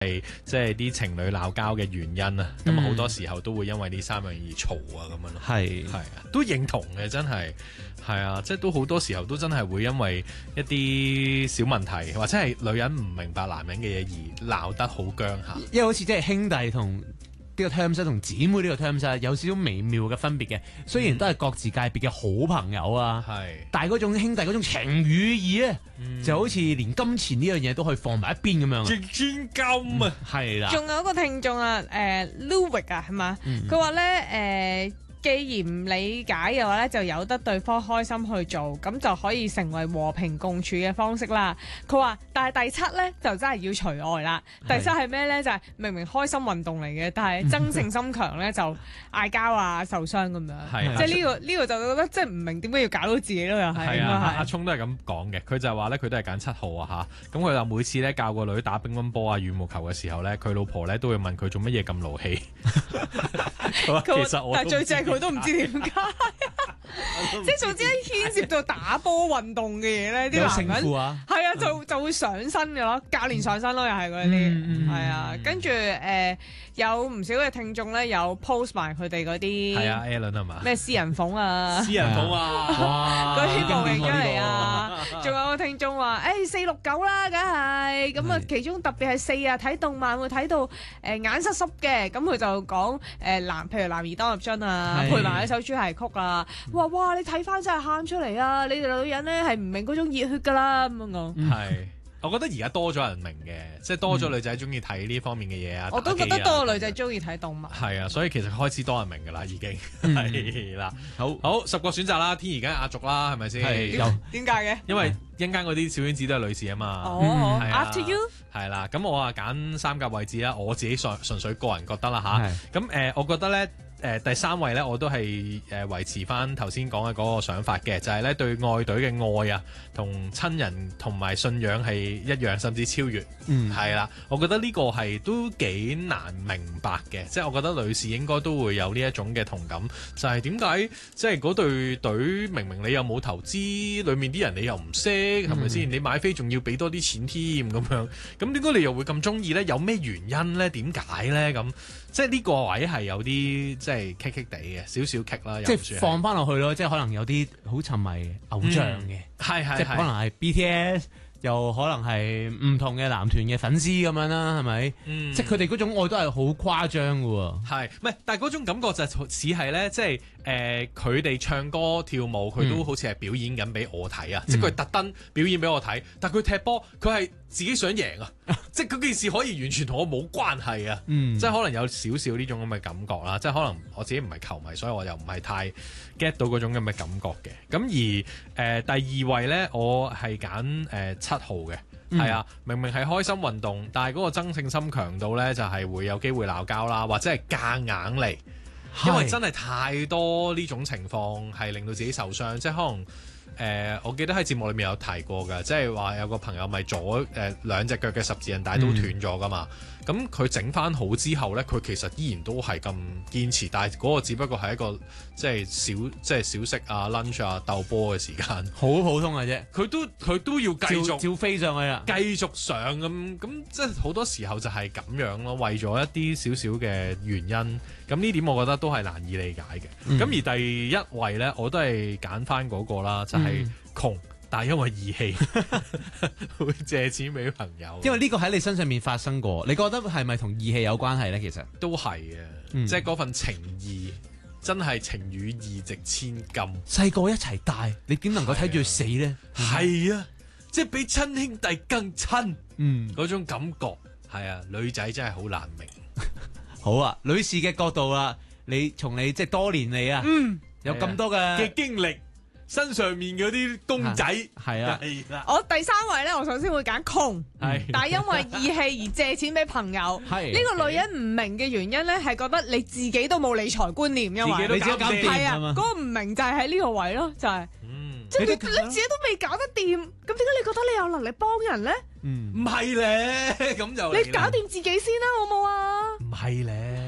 即係啲情侶鬧交嘅原因啊。咁好多時候都會因為呢三樣而嘈啊咁樣咯。係啊，都認同嘅，真係。係啊，即係都好多時候都真係會因為一啲小問題，或者係女人唔明白男人嘅嘢而鬧得好僵下。 因為好似即係兄弟同呢個 terms 同姊妹呢個 terms 有少少微妙嘅分別嘅。雖然都係各自界別嘅好朋友啊，但係嗰種兄弟嗰種情與義咧，就好似連金錢呢樣嘢都可以放埋一邊咁樣。 值千金啊， 係啦。 仲有一個聽眾啊，Louis 啊，係嘛？佢話咧既然唔理解嘅話咧，就由得對方開心去做，咁就可以成為和平共處嘅方式啦。佢話，但係第七咧就真係要除外啦。第七係咩咧？就係明明開心運動嚟嘅，但係爭勝心強咧就嗌交啊、受傷咁樣。即係呢個就覺得即係唔明點解要搞到自己咯，又係。 係啊，阿聰都係咁講嘅。佢就係話咧，佢都係揀7號啊嚇。咁佢就每次咧教個女打乒乓波啊、羽毛球嘅時候咧，佢老婆咧都會問佢做乜嘢咁勞氣。其實我但係最正佢都唔知點解，即係總之牽涉到打波運動嘅嘢咧，啲男人係啊就會上身嘅咯，教練上身咯，又係嗰啲係啊。跟住有唔少嘅聽眾咧有 post 埋佢哋嗰啲係啊 Alan 係嘛， 咩私人房啊， 私人房啊， 嗰啲報名出嚟啊。仲有個聽眾話469啦，梗係咁啊，其中特別係4啊，睇動漫會睇到眼濕濕嘅，咁佢就講譬如男兒當入樽啊，配埋一首主題曲啊，哇你睇翻真係喊出嚟啊！你哋女人咧係唔明嗰種熱血噶啦咁樣講。 係，我覺得而家多咗人明嘅，即係多咗女仔中意睇呢方面嘅嘢啊。 我都覺得多個女仔中意睇動漫。 係啊，所以其實開始多人明噶啦，已經係啦。好10個選擇啦，天兒梗係壓軸啦，係咪先？ 點解嘅？ 因為一陣間嗰啲小丸子都係女士啊嘛。 After you 係啦，咁我啊揀3格位置啦，我自己純粹個人覺得啦吓。咁我覺得咧。第3位咧，我都係維持翻頭先講嘅嗰個想法嘅，就係咧對愛隊嘅愛啊，同親人同埋信仰係一樣，甚至超越。係啦，我覺得呢個係都幾難明白嘅，即係我覺得女士應該都會有呢一種嘅同感，就係點解即係嗰隊隊明明你又冇投資，裡面啲人你又唔識，係咪先？你買飛仲要俾多啲錢添咁樣，咁點解你又會咁中意咧？有咩原因咧？點解咧？咁即係呢個位係有啲即係棘棘地嘅，少少棘啦。 即係放翻落去咯，即係可能有啲好沉迷偶像嘅，即係可能係 BTS，又可能係唔同嘅男團嘅粉絲咁樣啦，係咪？即係佢哋嗰種愛都係好誇張嘅喎。 係，唔係？但係嗰種感覺就似係咧，即係佢哋唱歌跳舞，佢都好似係表演緊俾我睇啊！即係佢特登表演俾我睇，但係佢踢波，佢係自己想贏啊！即係嗰件事可以完全同我冇關係啊！即係可能有少少呢種咁嘅感覺啦。即係可能我自己唔係球迷，所以我又唔係太 get 到嗰種咁嘅感覺嘅。咁而第2位咧，我係揀7號嘅。係啊，明明係開心運動，但係嗰個爭勝心強到咧，就係會有機會鬧交啦，或者係夾硬嚟，因為真係太多呢種情況係令到自己受傷，即係可能。我記得喺節目裏面有提過㗎，即係話有個朋友咪左2隻腳嘅十字韌帶都斷咗㗎嘛。咁佢整翻好之後咧，佢其實依然都係咁堅持，但係嗰個只不過係一個即係小息啊、lunch 啊、鬥波嘅時間， 好普通嘅啫。 佢都要繼續照飛上去啦， 繼續上咁，即係好多時候就係咁樣咯。為咗一啲少少嘅原因，咁呢點我覺得都係難以理解嘅。咁而第1位咧，我都係揀翻嗰個啦，就係窮。但係因為義氣，會借錢俾朋友。 因為呢個喺你身上面發生過，你覺得係咪同義氣有關係呢？其實都係嘅，即係嗰份情義，真係情與義值千金。 細個一齊大，你點能夠睇住佢死呢？ 係啊，即係比親兄弟更親，嗰種感覺係啊，女仔真係好難明。 好啊，女士嘅角度啦，從你即係多年嚟啊，有咁多嘅經歷。身上面嗰啲公仔係啊， 我第3位咧，我首先會揀窮，但係因為義氣而借錢俾朋友。呢個女人唔明嘅原因咧，係覺得你自己都冇理財觀念，因為你自己搞掂係啊，嗰個唔明就係喺呢個位咯，就係即係你自己都未搞得掂，咁點解你覺得你有能力幫人咧？ 唔係咧，咁就你搞掂自己先啦，好冇啊？ 唔係咧，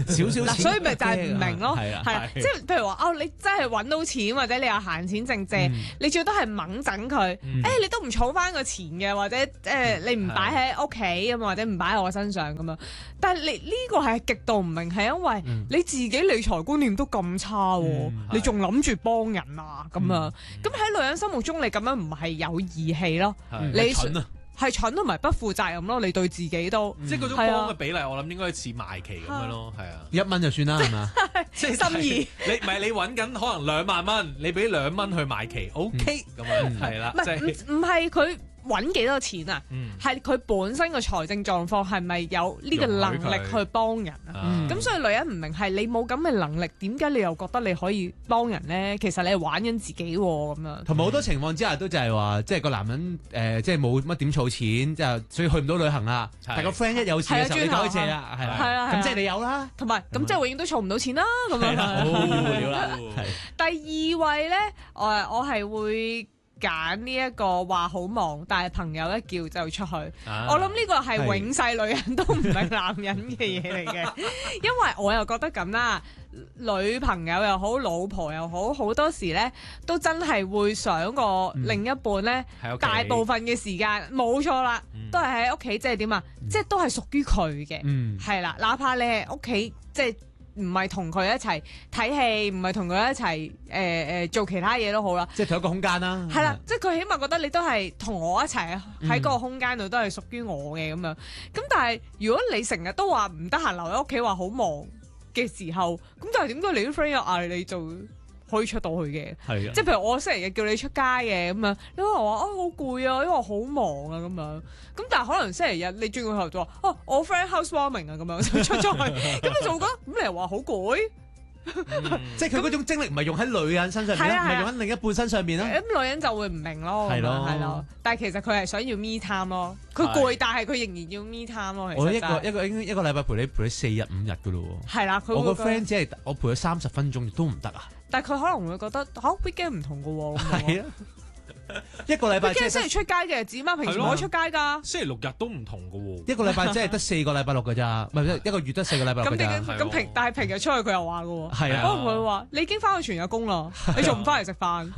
少少錢， 所以咪就係唔明咯， 係啊， 係啦，即係譬如話你真係揾到錢或者你有閒錢剩借，你最多係猛整佢，你都唔儲翻個錢嘅，或者你唔擺喺屋企咁，或者唔擺喺我身上咁樣。但係你呢個係極度唔明，係因為你自己理財觀念都咁差喎，你仲諗住幫人啊咁樣？咁喺女人心目中，你咁樣唔係有義氣咯，你係蠢同埋不負責任咯，你對自己都即係嗰種幫嘅比例，我諗應該似賣旗咁樣咯，係啊 ，1蚊就算啦，係嘛？ 即係心意。 你唔係你揾緊可能2萬蚊，你俾2蚊去賣旗，OK 咁樣係啦，即係唔係佢揾幾多錢啊？係佢本身個財政狀況係咪有呢個能力去幫人啊？咁所以女人唔明係你冇咁嘅能力，點解你又覺得你可以幫人咧？其實你係玩緊自己咁樣。 同埋好多情況之下都就係話，即係個男人即係冇乜點儲錢，就所以去唔到旅行啦。但個 friend 一有錢嘅時候，你就可以借啦，係啦。咁即係你有啦。 同埋咁即係永遠都儲唔到錢啦。咁樣好無聊啦。 第二位咧，我係會揀呢一個話好忙，但係朋友一叫就出去。我諗呢個係永世女人都唔係男人嘅嘢嚟嘅，因為我又覺得咁啦，女朋友又好，老婆又好，好多時咧都真係會想個另一半咧，大部分嘅時間冇錯啦，都係喺屋企，即係點啊？即係都係屬於佢嘅，係啦，哪怕你係屋企即係。唔係同佢一齊睇戲，唔係同佢一齊做其他嘢都好啦。 即係同一個空間啦。 係啦，即係佢起碼覺得你都係同我一齊喺嗰個空間度，都係屬於我嘅咁樣。咁但係如果你成日都話唔得閒留喺屋企，話好忙嘅時候，咁但係點解你啲 friend 又嗌你就可以出到去嘅？係嘅。即係譬如我星期日叫你出街嘅咁樣，你可能話好攰啊，因為我好忙啊咁樣。咁但係可能星期日你轉個頭就話我 friend housewarming 啊咁樣就出咗去，咁你就會覺得咁你又話好攰， 即係佢嗰種精力唔係用喺女人身上面，唔係用喺另一半身上面啦。 咁女人就會唔明咯，係咯，但係其實佢係想要 me time 咯，佢攰但係佢仍然要 me time 咯。 我一個禮拜陪你4日5日噶咯喎。 係啦， 我個 friend 只係我陪咗30分鐘都唔得啊。 但係佢可能會覺得weekend 唔同噶喎。係啊。 一個禮拜即係星期出街嘅日子嘛，平時我出街㗎。 星期六日都唔同㗎喎。 一個禮拜即係得4個禮拜六㗎咋，唔係一個月得4個禮拜六㗎咋。 咁但係平日出去佢又話㗎喎。 係啊。 可能佢話你已經翻去全日工啦，你仲唔翻嚟食飯？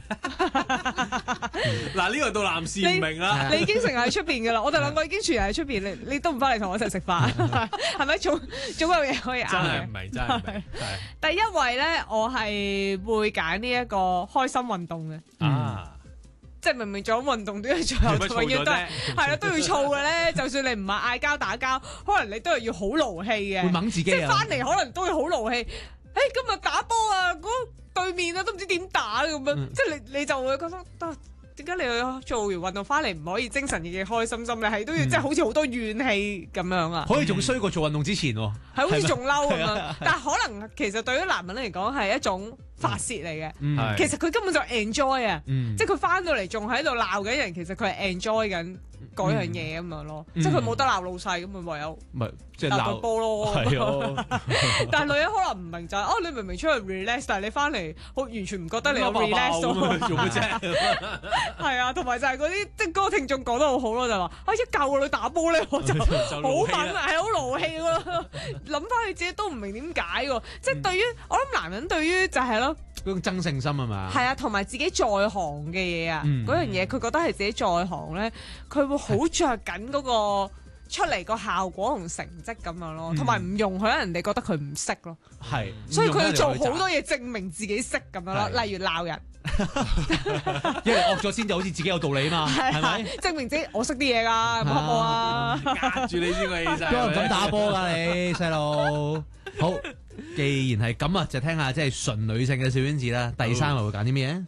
嗱呢個到男士唔明啦。 你已經成日喺出邊㗎啦，我哋兩個已經全日喺出邊，你都唔翻嚟同我一齊食飯，係咪？總有嘢可以拗嘅。 真係唔明，真係唔明。 第一位咧，我係會揀呢一個開心運動嘅。即係明明做運動都要最後永遠都係都要燥嘅咧。就算你唔係嗌交打交，可能你都係要好勞氣嘅。 會掹自己即係翻嚟可能都要好勞氣。今日打波啊，嗰對面啊都唔知點打咁樣。即係你就會覺得點解你去做完運動翻嚟唔可以精神嘅開心心？你係都要即係好似好多怨氣咁樣啊？ 可以仲衰過做運動之前喎， 係好似仲嬲咁樣。但係可能其實對於男人嚟講係一種發泄嚟嘅，其實佢根本就 enjoy 啊，即係佢翻到嚟仲喺度鬧緊人，其實佢係 enjoy 緊嗰樣嘢咁樣咯，即係佢冇得鬧老細咁咪唯有即係鬧波咯。 係但係女人可能唔明就係你明明出去 relax，但係你翻嚟好完全唔覺得你有 relax 做乜啫？ 係啊，同埋就係嗰啲即係嗰個聽眾講得好好咯，就話一教個女打波咧，我就好憤啊，係好勞氣咯。諗翻佢自己都唔明點解喎，即係對於我諗男人對於就係咯。 嗰種爭勝心啊嘛， 係啊，同埋自己在行嘅嘢啊，嗰樣嘢佢覺得係自己在行咧，佢會好着緊嗰個出嚟個效果同成績咁樣咯，同埋唔容許人哋覺得佢唔識咯， 係， 所以佢要做好多嘢證明自己識咁樣咯，例如鬧人， 因為惡咗先就好似自己有道理嘛，係咪？ 證明自己我識啲嘢㗎，唔好我啊， 壓住你先個氣勢， 邊個唔敢打波㗎你細路？好。既然係咁啊，就聽下即係純女性嘅小圈子啦。第3位會揀啲咩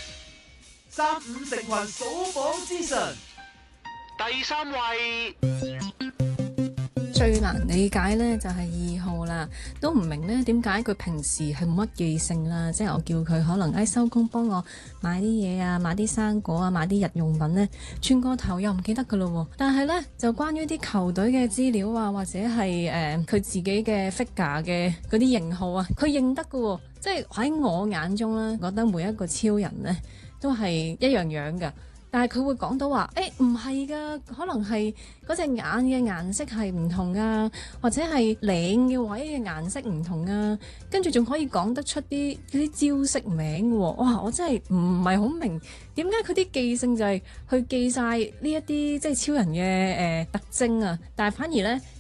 ？3、5成群數榜之神， 第3位。 最難理解呢就係2號啦，都唔明呢點解佢平時係冇乜記性啦，即係我叫佢可能收工幫我買啲嘢啊，買啲生果啊，買啲日用品呢，轉個頭又唔記得噶咯。但係呢，就關於啲球隊嘅資料啊，或者係佢自己嘅 figure 嘅嗰啲型號啊，佢認得噶，即係喺我眼中呢，覺得每一個超人呢都係一樣樣噶。 但係佢會講到話，唔係㗎，可能係嗰隻眼嘅顏色係唔同啊，或者係領嘅位嘅顏色唔同啊，跟住仲可以講得出啲招式名嘅喎。哇！我真係唔係好明點解佢啲記性就係去記晒呢一啲即係超人嘅特徵啊，但係反而呢，